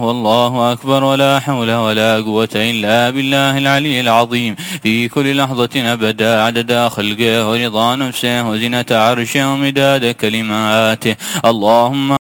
والله أكبر ولا حول ولا قوة إلا بالله العلي العظيم في كل لحظة أبدا عدد خلقه ورضا نفسه وزنة عرشه ومداد كلماته. اللهم